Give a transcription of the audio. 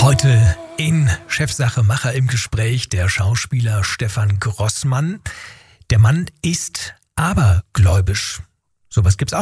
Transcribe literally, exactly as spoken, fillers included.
Heute in Chefsache Macher im Gespräch der Schauspieler Stefan Grossmann. Der Mann ist abergläubisch. Sowas gibt's auch.